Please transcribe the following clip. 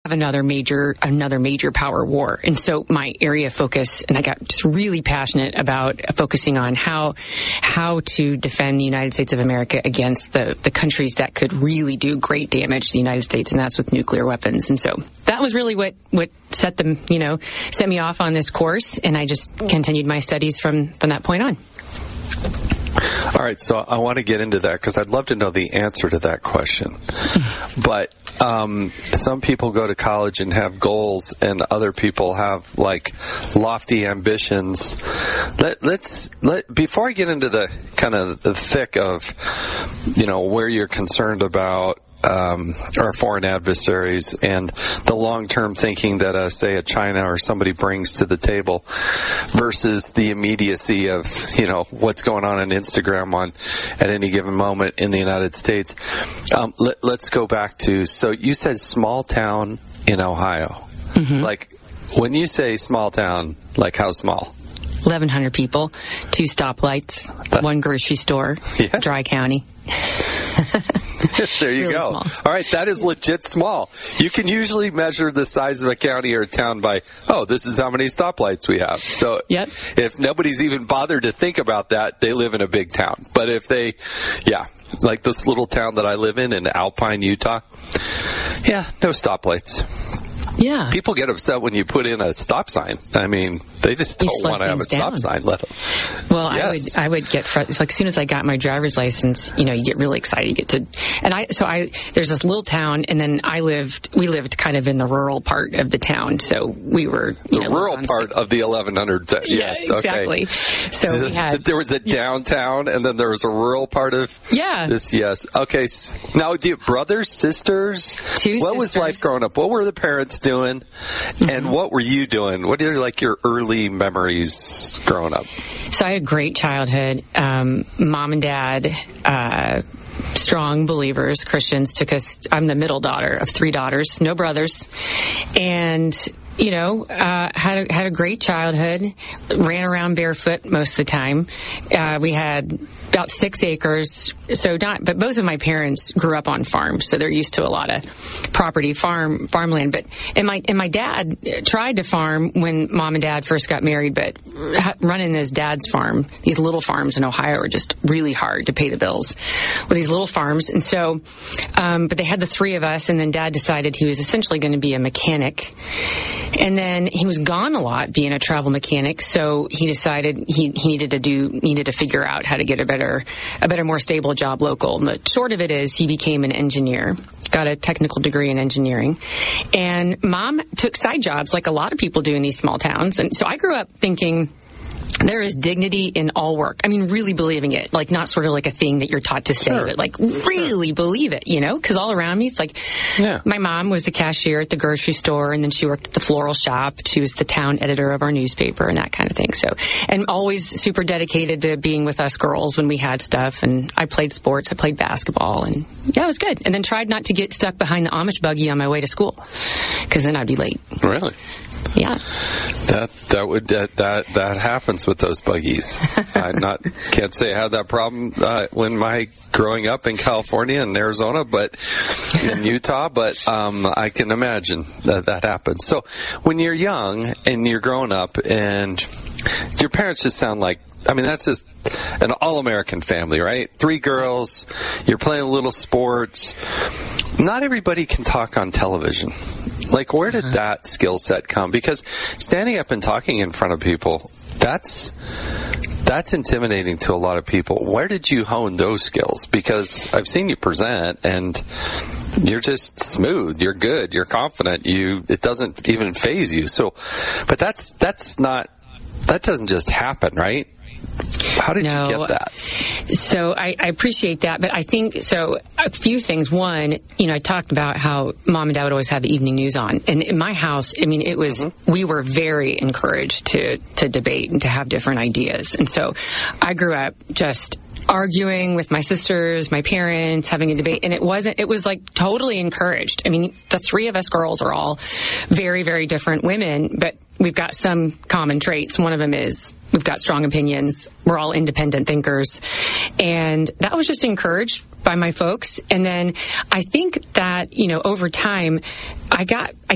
another major power war. And so my area of focus, and I got just really passionate about focusing on how to defend the United States of America against the countries that could really do great damage to the United States, and that's with nuclear weapons. And so that was really what set me off on this course, and I just continued my studies from that point on. All right, so I want to get into that because I'd love to know the answer to that question. But some people go to college and have goals, and other people have like lofty ambitions. Before I get into the kind of the thick of, where you're concerned about our foreign adversaries and the long-term thinking that, say, a China or somebody brings to the table versus the immediacy of, what's going on Instagram at any given moment in the United States. Let's go back to, so you said small town in Ohio. Mm-hmm. Like, when you say small town, like how small? 1,100 people, 2 stoplights, 1 grocery store, Dry County. There you really go. Small. All right, that is legit small. You can usually measure the size of a county or a town by, this is how many stoplights we have. So if nobody's even bothered to think about that, they live in a big town. But if like this little town that I live in Alpine, Utah, no stoplights. Yeah. People get upset when you put in a stop sign. I mean, they just don't want to have a stop sign. Well, yes. I would get frustrated. Like, as soon as I got my driver's license, you get really excited. You get to, and there's this little town, and then we lived kind of in the rural part of the town. So we were, the rural part of the 1,100. Yes, exactly. Okay. So we had, there was a downtown, and then there was a rural part of this. Yes. Okay. Now, do you have brothers, sisters? 2 What was life growing up? What were the parents doing? And what were you doing? What are your early memories growing up? So I had a great childhood. Mom and Dad, strong believers, Christians, took us. I'm the middle daughter of 3 daughters, no brothers, and had a great childhood. Ran around barefoot most of the time. We had about 6 acres. But both of my parents grew up on farms, so they're used to a lot of property, farmland. And my dad tried to farm when Mom and Dad first got married, but running his dad's farm, these little farms in Ohio are just really hard to pay the bills with these little farms. And so, but they had the 3 of us, and then Dad decided he was essentially going to be a mechanic. And then he was gone a lot being a travel mechanic, so he decided he needed to figure out how to get a better, more stable job local. And the short of it is he became an engineer, got a technical degree in engineering, and Mom took side jobs like a lot of people do in these small towns. And so I grew up thinking there is dignity in all work. I mean, really believing it, like not sort of like a thing that you're taught to say, but like really believe it, because all around me, it's like my mom was the cashier at the grocery store, and then she worked at the floral shop. She was the town editor of our newspaper and that kind of thing. So, and always super dedicated to being with us girls when we had stuff. And I played sports. I played basketball, and it was good. And then tried not to get stuck behind the Amish buggy on my way to school, because then I'd be late. Really? Yeah. That happens with those buggies. Can't say I had that problem when growing up in California and Arizona, but in Utah, but I can imagine that happens. So when you're young and you're growing up and your parents just sound like, that's just an all-American family, right? 3 girls, you're playing little sports. Not everybody can talk on television. Like, where did that skill set come? Because standing up and talking in front of people, that's intimidating to a lot of people. Where did you hone those skills? Because I've seen you present, and you're just smooth, you're good, you're confident, it doesn't even faze you. So, but that doesn't just happen, right? How did you get that? So I appreciate that, but I think, a few things. One, I talked about how Mom and Dad would always have the evening news on. And in my house, it was, we were very encouraged to debate and to have different ideas. And so I grew up just arguing with my sisters, my parents, having a debate, and it was like totally encouraged. The 3 of us girls are all very, very different women, but we've got some common traits. One of them is we've got strong opinions. We're all independent thinkers. And that was just encouraged by my folks. And then I think that, over time, I